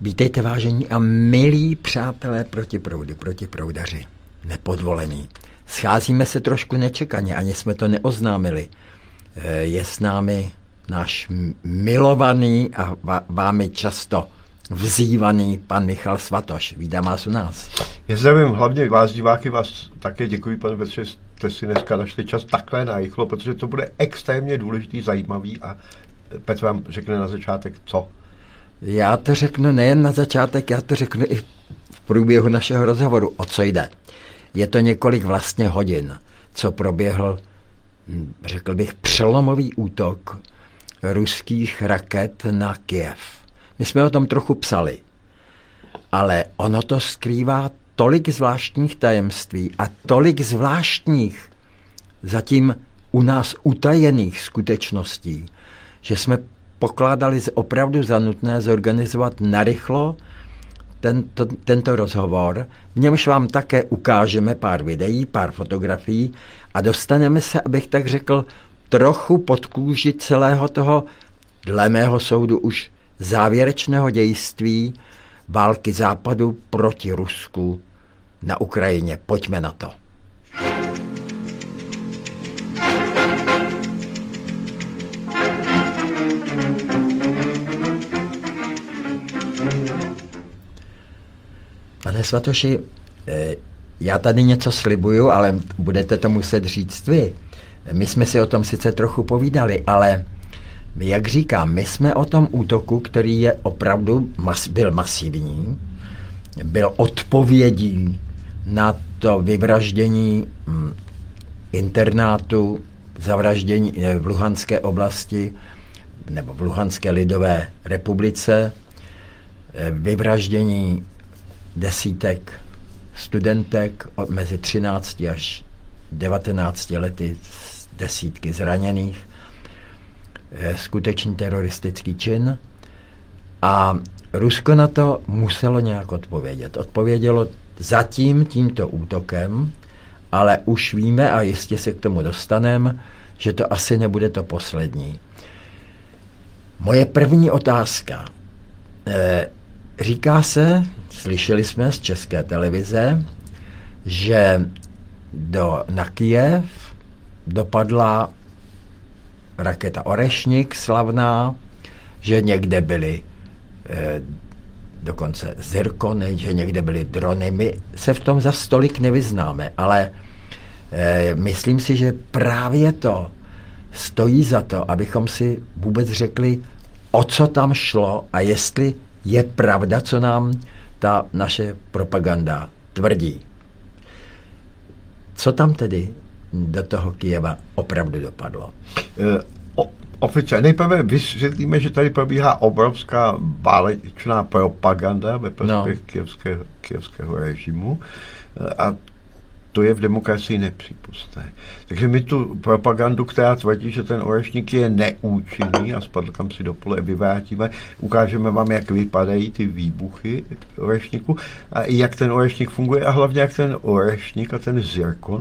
Vítejte, vážení a milí přátelé protiproudaři, nepodvolení. Scházíme se trošku nečekaně, ani jsme to neoznámili. Je s námi náš milovaný a vámi často vzývaný pan Michal Svatoš. Vítám vás u nás. Já zdravím hlavně vás, diváky, vás také děkuji, pane Petře, že jste si dneska našli čas takhle narychlo, protože to bude extrémně důležitý, zajímavý a Petr vám řekne na začátek co? Já to řeknu nejen na začátek, já to řeknu i v průběhu našeho rozhovoru, o co jde. Je to několik vlastně hodin, co proběhl, řekl bych, přelomový útok ruských raket na Kyjev. My jsme o tom trochu psali, ale ono to skrývá tolik zvláštních tajemství a tolik zvláštních, zatím u nás utajených skutečností, že jsme pokládali opravdu za nutné zorganizovat narychlo tento rozhovor, v němž vám také ukážeme pár videí, pár fotografií a dostaneme se, abych tak řekl, trochu pod kůži celého toho, dle mého soudu už závěrečného dějství války Západu proti Rusku na Ukrajině. Pojďme na to. Pane Svatoši, já tady něco slibuju, ale budete to muset říct vy. My jsme si o tom sice trochu povídali, ale jak říkám, my jsme o tom útoku, který je opravdu byl masivní, byl odpovědí na to vyvraždění internátu, zavraždění v Luhanské oblasti nebo v Luhanské lidové republice, vyvraždění desítek studentek mezi 13 až 19 lety, desítky zraněných, skutečný teroristický čin a Rusko na to muselo nějak odpovědět. Odpovědělo zatím tímto útokem, ale už víme a jistě se k tomu dostaneme, že to asi nebude to poslední. Moje první otázka. Říká se, slyšeli jsme z České televize, že na Kyjev dopadla raketa Orešnik slavná, že někde byly dokonce zirkony, že někde byly drony. My se v tom za stolik nevyznáme, ale myslím si, že právě to stojí za to, abychom si vůbec řekli, o co tam šlo a jestli je pravda, co nám ta naše propaganda tvrdí. Co tam tedy do toho Kyjeva opravdu dopadlo? Oficiálně nejprve vysvětlíme, že tady probíhá obrovská válečná propaganda ve prospěch kyjevského režimu a to je v demokracii nepřípustné. Takže my tu propagandu, která tvrdí, že ten orešník je neúčinný a spadl kam si do pole, vyvrátíme, ukážeme vám, jak vypadají ty výbuchy orešníku a jak ten orešník funguje a hlavně jak ten orešník a ten zirkon